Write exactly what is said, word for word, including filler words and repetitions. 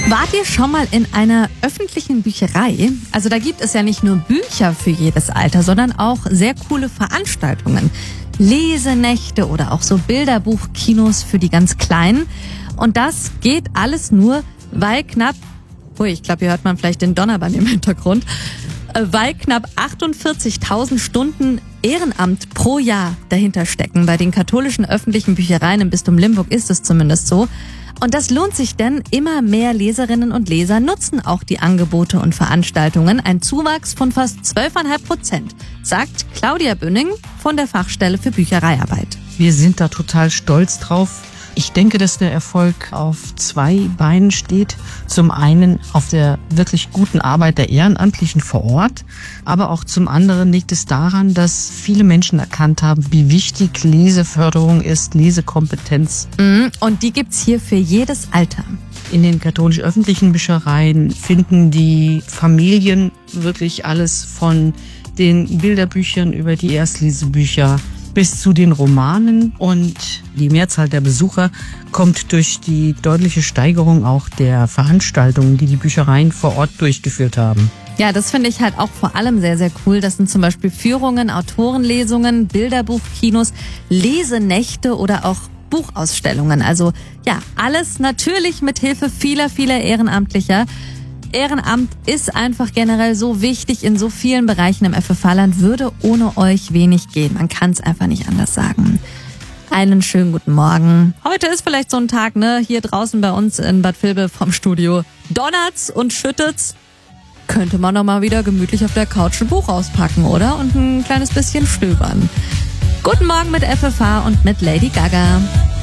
Wart ihr schon mal in einer öffentlichen Bücherei? Also da gibt es ja nicht nur Bücher für jedes Alter, sondern auch sehr coole Veranstaltungen. Lesenächte oder auch so Bilderbuchkinos für die ganz Kleinen. Und das geht alles nur, weil knapp, ui, ich glaube, hier hört man vielleicht den Donner bei mir im Hintergrund, weil knapp achtundvierzigtausend Stunden Ehrenamt pro Jahr dahinter stecken. Bei den katholischen öffentlichen Büchereien im Bistum Limburg ist es zumindest so. Und das lohnt sich denn, immer mehr Leserinnen und Leser nutzen auch die Angebote und Veranstaltungen. Ein Zuwachs von fast zwölf Komma fünf Prozent, sagt Claudia Bünning von der Fachstelle für Büchereiarbeit. Wir sind da total stolz drauf. Ich denke, dass der Erfolg auf zwei Beinen steht. Zum einen auf der wirklich guten Arbeit der Ehrenamtlichen vor Ort, aber auch zum anderen liegt es daran, dass viele Menschen erkannt haben, wie wichtig Leseförderung ist, Lesekompetenz. Und die gibt's hier für jedes Alter. In den katholisch-öffentlichen Büchereien finden die Familien wirklich alles von den Bilderbüchern über die Erstlesebücher bis zu den Romanen, und die Mehrzahl der Besucher kommt durch die deutliche Steigerung auch der Veranstaltungen, die die Büchereien vor Ort durchgeführt haben. Ja, das finde ich halt auch vor allem sehr, sehr cool. Das sind zum Beispiel Führungen, Autorenlesungen, Bilderbuchkinos, Lesenächte oder auch Buchausstellungen. Also ja, alles natürlich mit Hilfe vieler, vieler Ehrenamtlicher. Ehrenamt ist einfach generell so wichtig in so vielen Bereichen im F F H-Land, würde ohne euch wenig gehen. Man kann es einfach nicht anders sagen. Einen schönen guten Morgen. Heute ist vielleicht so ein Tag, ne? Hier draußen bei uns in Bad Vilbel vom Studio. Donnert's und schüttet's. Könnte man doch mal wieder gemütlich auf der Couch ein Buch auspacken, oder? Und ein kleines bisschen stöbern. Guten Morgen mit F F H und mit Lady Gaga.